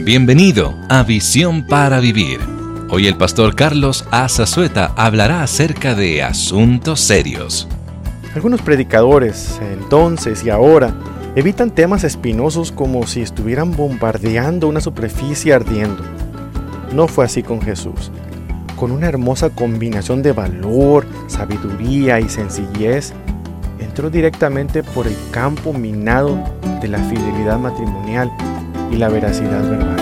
Bienvenido a Visión para Vivir. Hoy el pastor Carlos Azazueta hablará acerca de asuntos serios. Algunos predicadores, entonces y ahora, evitan temas espinosos como si estuvieran bombardeando una superficie ardiendo. No fue así con Jesús. Con una hermosa combinación de valor, sabiduría y sencillez, entró directamente por el campo minado de la fidelidad matrimonial y la veracidad verbal.